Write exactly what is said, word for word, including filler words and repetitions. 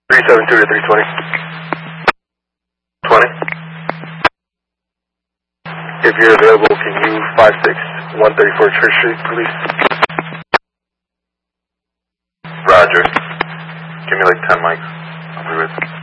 three seven two to three twenty. twenty. If you're available, can you five six one thirty-four Church Street, please? Roger. Give me like ten mics. I'll be with you.